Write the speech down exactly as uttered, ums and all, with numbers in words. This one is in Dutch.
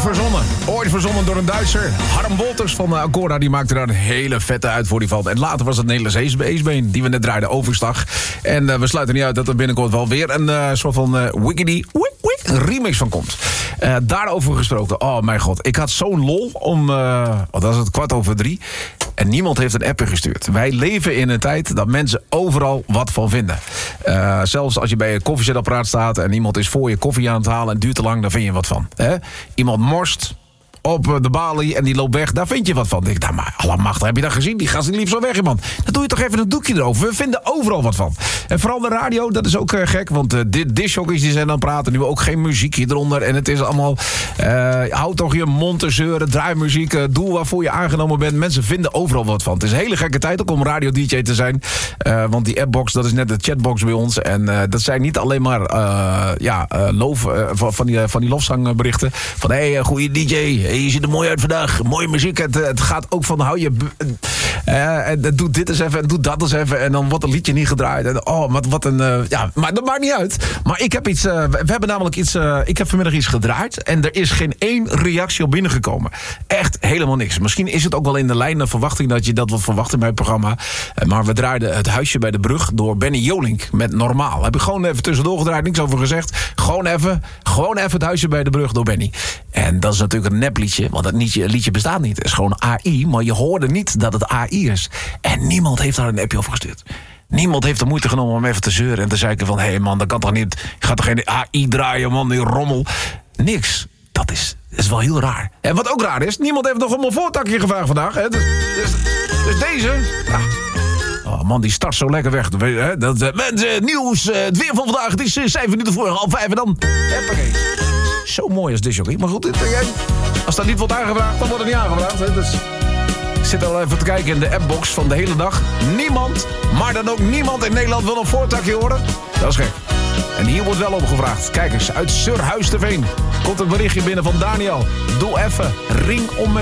verzonnen. Ooit verzonnen door een Duitser. Harm Wolters van Agora, die maakte daar een hele vette uit voor die valt. En later was het Nederlands Acebeen, die we net draaiden, Overslag. En uh, we sluiten niet uit dat er binnenkort wel weer een uh, soort van uh, wiggity wik wik remix van komt. Uh, daarover gesproken, oh mijn god. Ik had zo'n lol om, uh, wat was het, kwart over drie. En niemand heeft een appje gestuurd. Wij leven in een tijd dat mensen overal wat van vinden. Uh, zelfs als je bij een koffiezetapparaat staat en iemand is voor je koffie aan het halen en het duurt te lang, daar vind je wat van. Hè? Iemand morst op de balie en die loopt weg, daar vind je wat van. Ik denk, nou maar, allemachtig, heb je dat gezien? Die gast die liep zo weg, man. Dan doe je toch even een doekje erover. We vinden overal wat van. En vooral de radio, dat is ook uh, gek, want uh, dit disjockeys die zijn aan het praten, nu ook geen muziekje eronder. En het is allemaal, uh, houd toch je mond te zeuren, draai muziek, uh, doe waarvoor je aangenomen bent. Mensen vinden overal wat van. Het is een hele gekke tijd ook om radio-D J te zijn. Uh, want die appbox, dat is net de chatbox bij ons. En uh, dat zijn niet alleen maar uh, ja, uh, loof, uh, van, van, die, uh, van die lofzangberichten. Van, hé, hey, goeie D J, je ziet er mooi uit vandaag, mooie muziek. Het, het gaat ook van, hou je... Uh, en doe dit eens even en doe dat eens even. En dan wordt een liedje niet gedraaid. En, oh, wat, wat een... Uh, ja, maar dat maakt niet uit. Maar ik heb iets... Uh, we hebben namelijk iets... Uh, ik heb vanmiddag iets gedraaid. En er is geen één reactie op binnengekomen. Echt helemaal niks. Misschien is het ook wel in de lijn de verwachting dat je dat wat verwacht in mijn programma. Uh, maar we draaiden Het Huisje bij de Brug door Benny Jolink met Normaal. Heb ik gewoon even tussendoor gedraaid. Niks over gezegd. Gewoon even. Gewoon even Het Huisje bij de Brug door Benny. En dat is natuurlijk een nepliedje. Want dat liedje, liedje bestaat niet. Het is gewoon A I. Maar je hoorde niet dat het A I is. En niemand heeft daar een appje over gestuurd. Niemand heeft de moeite genomen om even te zeuren en te zeiken van... hé hey man, dat kan toch niet... je gaat toch geen A I draaien, man, die rommel. Niks. Dat is, dat is wel heel raar. En wat ook raar is, niemand heeft nog om een voortakje gevraagd vandaag. Hè? Dus, dus, dus deze... Ja. Oh man, die start zo lekker weg. Hè? Dat, uh, mensen, nieuws, uh, het weer van vandaag. Het is uh, zeven minuten voor half vijf en dan... Hoppakee. Zo mooi als dit, joh. Maar goed, dit, uh, als dat niet wordt aangevraagd, dan wordt het niet aangevraagd. Hè? Dus... Ik zit al even te kijken in de appbox van de hele dag. Niemand, maar dan ook niemand in Nederland wil een voortakje horen. Dat is gek. En hier wordt wel opgevraagd. Kijk eens, uit Surhuisterveen komt een berichtje binnen van Daniel. Doe even, ring om me